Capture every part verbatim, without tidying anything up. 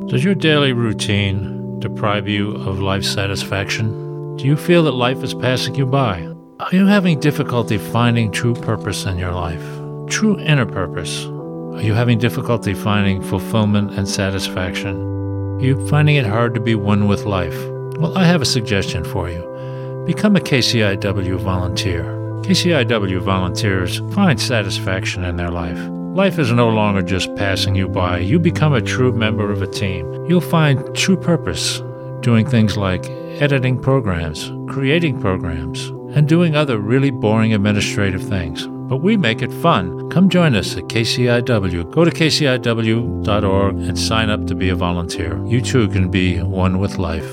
Does your daily routine deprive you of life satisfaction? Do you feel that life is passing you by? Are you having difficulty finding true purpose in your life? True inner purpose? Are you having difficulty finding fulfillment and satisfaction? Are you finding it hard to be one with life? Well, I have a suggestion for you. Become a K C I W volunteer. K C I W volunteers find satisfaction in their life. Life is no longer just passing you by. You become a true member of a team. You'll find true purpose doing things like editing programs, creating programs, and doing other really boring administrative things. But we make it fun. Come join us at K C I W. Go to K C I W dot org and sign up to be a volunteer. You too can be one with life.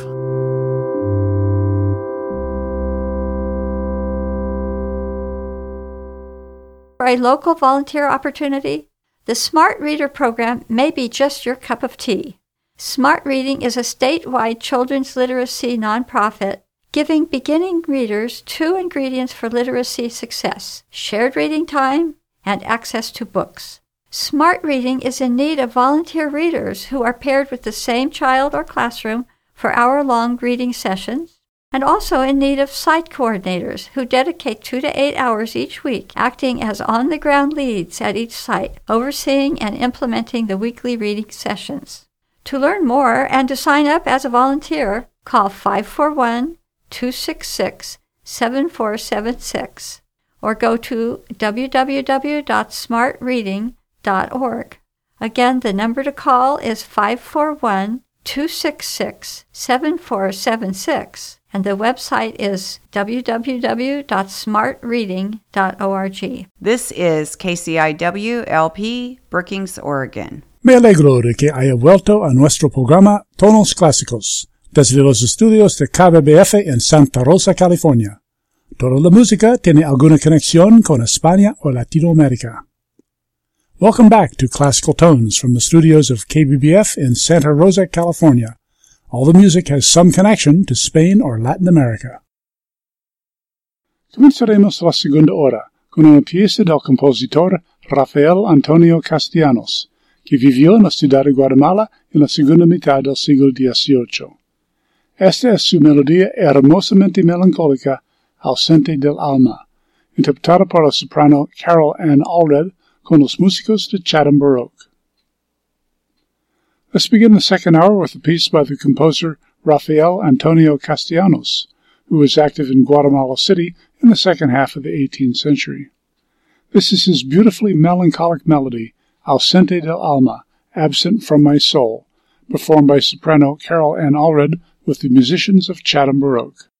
For a local volunteer opportunity, the Smart Reader program may be just your cup of tea. Smart Reading is a statewide children's literacy nonprofit giving beginning readers two ingredients for literacy success: shared reading time and access to books. Smart Reading is in need of volunteer readers who are paired with the same child or classroom for hour-long reading sessions, and also in need of site coordinators who dedicate two to eight hours each week, acting as on-the-ground leads at each site, overseeing and implementing the weekly reading sessions. To learn more and to sign up as a volunteer, call five four one, two six six, seven four seven six or go to w w w dot smart reading dot org. Again, the number to call is five four one, two six six, seven four seven six, and the website is w w w dot smart reading dot org. This is K C I W L P, Brookings, Oregon. Me alegro de que haya vuelto a nuestro programa Tonos Clásicos, desde los estudios de K B B F en Santa Rosa, California. Toda la música tiene alguna conexión con España o Latinoamérica. Welcome back to Classical Tones from the studios of K B B F in Santa Rosa, California. All the music has some connection to Spain or Latin America. Comenzaremos la segunda hora con una pieza del compositor Rafael Antonio Castellanos, que vivió en la ciudad de Guatemala en la segunda mitad del siglo dieciocho. Esta es su melodía hermosamente melancólica, Ausente del Alma, interpretada por la soprano Carol Ann Allred con los músicos de Chatham Baroque. Let's begin the second hour with a piece by the composer Rafael Antonio Castellanos, who was active in Guatemala City in the second half of the eighteenth century. This is his beautifully melancholic melody, Ausente del Alma, Absent from My Soul, performed by soprano Carol Ann Allred with the musicians of Chatham Baroque.